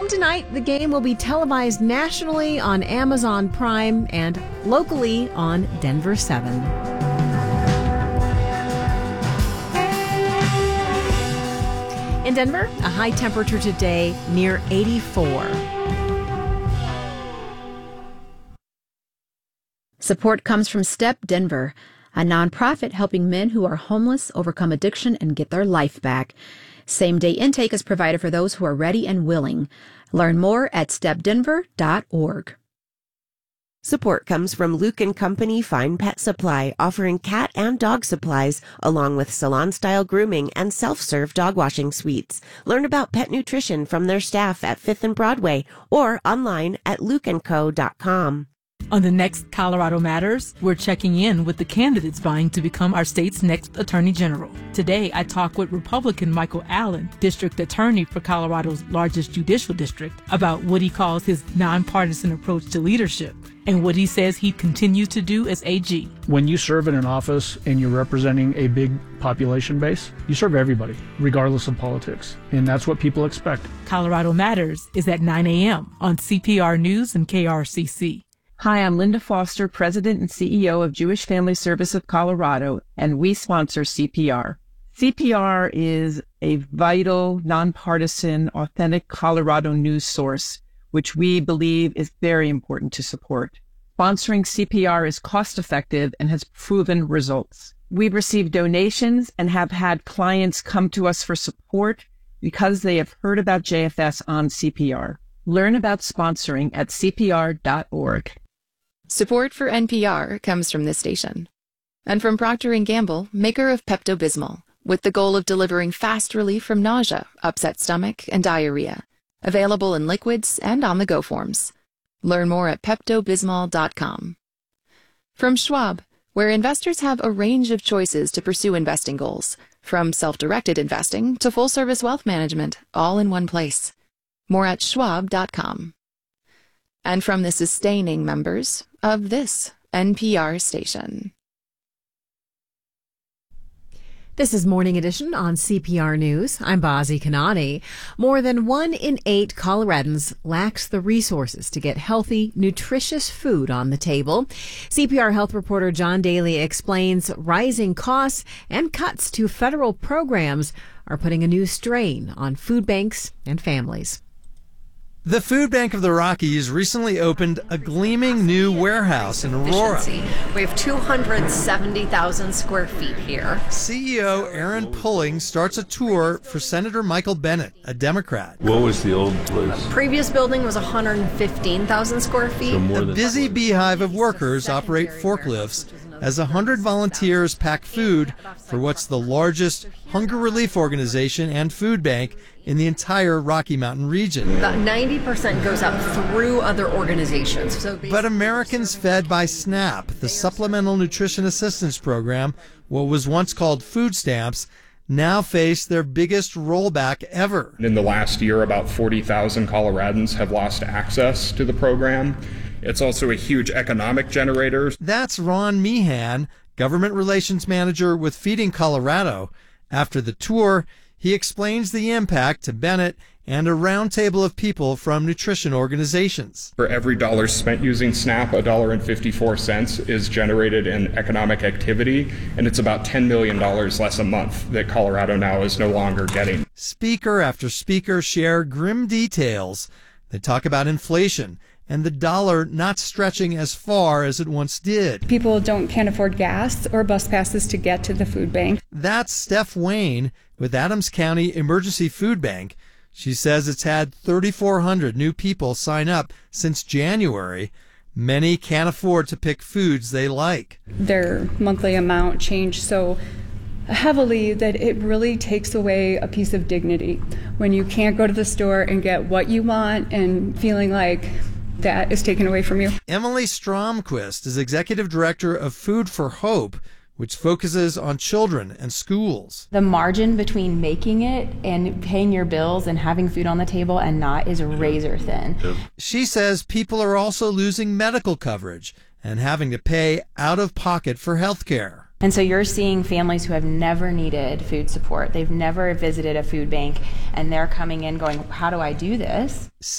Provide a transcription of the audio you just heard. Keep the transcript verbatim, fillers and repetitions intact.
Starting tonight, the game will be televised nationally on Amazon Prime and locally on Denver seven. In Denver, a high temperature today near eighty-four. Support comes from Step Denver, a nonprofit helping men who are homeless overcome addiction and get their life back. Same-day intake is provided for those who are ready and willing. Learn more at step denver dot org. Support comes from Luke and Company Fine Pet Supply, offering cat and dog supplies, along with salon-style grooming and self-serve dog washing suites. Learn about pet nutrition from their staff at Fifth and Broadway or online at luke and co dot com. On the next Colorado Matters, we're checking in with the candidates vying to become our state's next Attorney General. Today, I talk with Republican Michael Allen, District Attorney for Colorado's largest judicial district, about what he calls his nonpartisan approach to leadership and what he says he continues to do as A G. When you serve in an office and you're representing a big population base, you serve everybody, regardless of politics. And that's what people expect. Colorado Matters is at nine a.m. on C P R News and K R C C. Hi, I'm Linda Foster, President and C E O of Jewish Family Service of Colorado, and we sponsor C P R. C P R is a vital, nonpartisan, authentic Colorado news source, which we believe is very important to support. Sponsoring C P R is cost-effective and has proven results. We've received donations and have had clients come to us for support because they have heard about J F S on C P R. Learn about sponsoring at c p r dot org. Support for N P R comes from this station. And from Procter and Gamble, maker of Pepto-Bismol, with the goal of delivering fast relief from nausea, upset stomach, and diarrhea. Available in liquids and on-the-go forms. Learn more at pepto bismol dot com. From Schwab, where investors have a range of choices to pursue investing goals, from self-directed investing to full-service wealth management, all in one place. More at schwab dot com. And from the sustaining members of this N P R station. This is Morning Edition on C P R News. I'm Bazi Kanani. More than one in eight Coloradans lacks the resources to get healthy, nutritious food on the table. C P R health reporter John Daly explains rising costs and cuts to federal programs are putting a new strain on food banks and families. The Food Bank of the Rockies recently opened a gleaming new warehouse in Aurora. We have two hundred seventy thousand square feet here. C E O Aaron Pulling starts a tour for Senator Michael Bennet, a Democrat. What was the old place? The previous building was one hundred fifteen thousand square feet. So a busy beehive of workers operate forklifts as one hundred volunteers pack food for what's the largest hunger relief organization and food bank in the entire Rocky Mountain region. About ninety percent goes out through other organizations. So but Americans fed by SNAP, the Supplemental Nutrition Assistance Program, what was once called food stamps, now face their biggest rollback ever. In the last year, about forty thousand Coloradans have lost access to the program. It's also a huge economic generator. That's Ron Meehan, Government Relations Manager with Feeding Colorado. After the tour, he explains the impact to Bennett and a roundtable of people from nutrition organizations. For every dollar spent using SNAP, one dollar and fifty-four cents is generated in economic activity, and it's about ten million dollars less a month that Colorado now is no longer getting. Speaker after speaker share grim details. They talk about inflation and the dollar not stretching as far as it once did. People don't can't afford gas or bus passes to get to the food bank. That's Steph Wayne with Adams County Emergency Food Bank. She says it's had thirty-four hundred new people sign up since January. Many can't afford to pick foods they like. Their monthly amount changed so heavily that it really takes away a piece of dignity when you can't go to the store and get what you want and feeling like that is taken away from you. Emily Stromquist is Executive Director of Food for Hope, which focuses on children and schools. The margin between making it and paying your bills and having food on the table and not is razor thin. She says people are also losing medical coverage and having to pay out of pocket for health care. And so you're seeing families who have never needed food support. They've never visited a food bank, and they're coming in going, how do I do this?